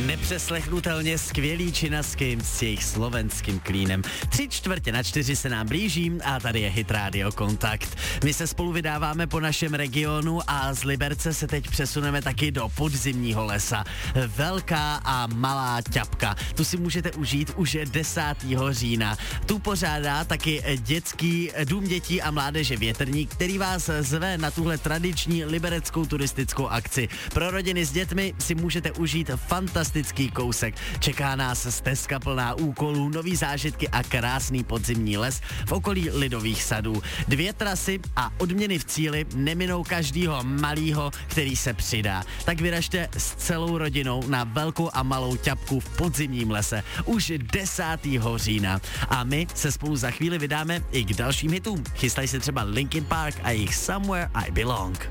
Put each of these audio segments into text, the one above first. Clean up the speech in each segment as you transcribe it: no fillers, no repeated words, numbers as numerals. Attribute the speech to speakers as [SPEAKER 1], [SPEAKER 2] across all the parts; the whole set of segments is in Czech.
[SPEAKER 1] nepřeslechnutelně skvělý činasky s jejich slovenským klínem. 3:45 se nám blíží a tady je Hit Radio Kontakt. My se spolu vydáváme po našem regionu a z Liberce se teď přesuneme taky do podzimního lesa. Velká a malá Ťapka. Tu si můžete užít už 10. října. Tu pořádá taky dětský dům dětí a mládeže Větrník, který vás zve na tuhle tradiční libereckou turistickou akci. Pro rodiny s dětmi si můžete užít fantastický kousek. Čeká nás stezka plná úkolů, nový zážitky a krásný podzimní les v okolí Lidových sadů. 2 trasy a odměny v cíli neminou každýho malýho, který se přidá. Tak vyražte s celou rodinou na Velkou a malou Ťapku v podzimním lese už 10. října. A my se spolu za chvíli vydáme i k dalším hitům. Chystají se třeba Linkin Park a jejich Somewhere I Belong.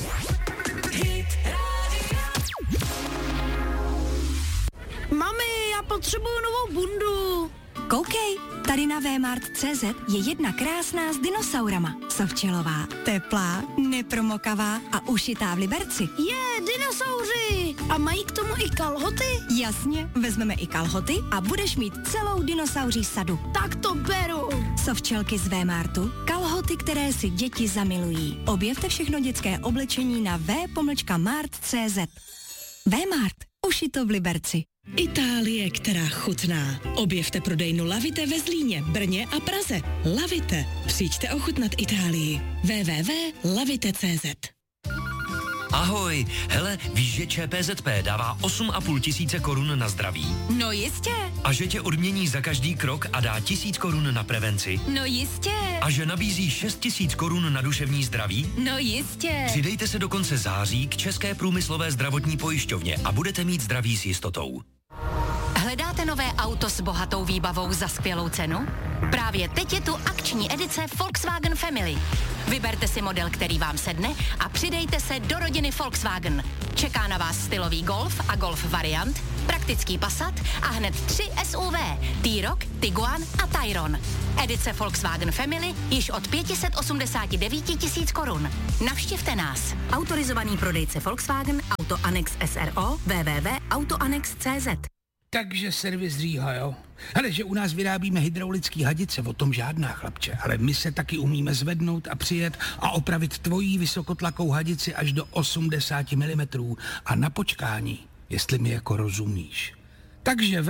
[SPEAKER 2] Mami, já potřebuju novou bundu.
[SPEAKER 3] Koukej, tady na Vmart.cz je jedna krásná s dinosaurama. Sovčelová, teplá, nepromokavá a ušitá v Liberci.
[SPEAKER 2] Dinosauři! A mají k tomu i kalhoty?
[SPEAKER 3] Jasně, vezmeme i kalhoty a budeš mít celou dinosauří sadu.
[SPEAKER 2] Tak to beru.
[SPEAKER 3] Sovčelky z Vmartu, kalhoty, které si děti zamilují. Objevte všechno dětské oblečení na v.mart.cz. Vmart, ušito v Liberci.
[SPEAKER 4] Itálie, která chutná. Objevte prodejnu Lavite ve Zlíně, Brně a Praze. Lavite. Přijďte ochutnat Itálii. www.lavite.cz.
[SPEAKER 5] Ahoj, hele, víš, že ČPZP dává 8,5 tisíce korun na zdraví?
[SPEAKER 3] No jistě.
[SPEAKER 5] A že tě odmění za každý krok a dá 1000 korun na prevenci?
[SPEAKER 3] No jistě.
[SPEAKER 5] A že nabízí 6 000 korun na duševní zdraví?
[SPEAKER 3] No jistě.
[SPEAKER 5] Přidejte se do konce září k České průmyslové zdravotní pojišťovně a budete mít zdraví s jistotou.
[SPEAKER 3] Hledáte nové auto s bohatou výbavou za skvělou cenu? Právě teď je tu akční edice Volkswagen Family. Vyberte si model, který vám sedne a přidejte se do rodiny Volkswagen. Čeká na vás stylový Golf a Golf variant, praktický Passat a hned 3 SUV, T-Roc, Tiguan a Tayron. Edice Volkswagen Family již od 589 tisíc korun. Navštivte nás. Autorizovaný prodejce Volkswagen, Auto Annex SRO, www.autoannex.cz.
[SPEAKER 6] Takže servis Říha, jo? Hele, že u nás vyrábíme hydraulický hadice, o tom žádná, chlapče, ale my se taky umíme zvednout a přijet a opravit tvojí vysokotlakou hadici až do 80 mm a na počkání, jestli mi jako rozumíš. Takže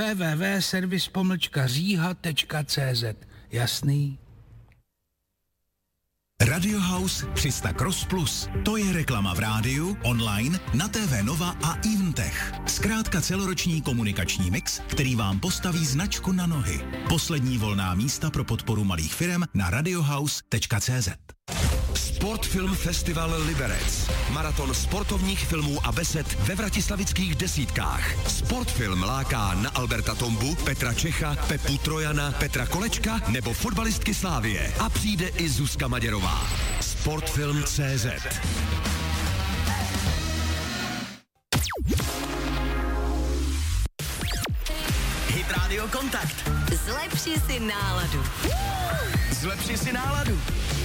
[SPEAKER 6] www.servis-říha.cz. Jasný?
[SPEAKER 7] Radio House 300 Cross Plus. To je reklama v rádiu, online, na TV Nova a Eventech. Zkrátka celoroční komunikační mix, který vám postaví značku na nohy. Poslední volná místa pro podporu malých firem na radiohouse.cz.
[SPEAKER 8] Sportfilm Festival Liberec. Maraton sportovních filmů a besed ve vratislavických desítkách. Sportfilm láká na Alberta Tombu, Petra Čecha, Pepu Trojana, Petra Kolečka nebo fotbalistky Slávie. A přijde i Zuzka Maděrová. Sportfilm.cz.
[SPEAKER 1] Hit Radio Kontakt.
[SPEAKER 3] Zlepši si náladu.
[SPEAKER 1] Zlepši si náladu.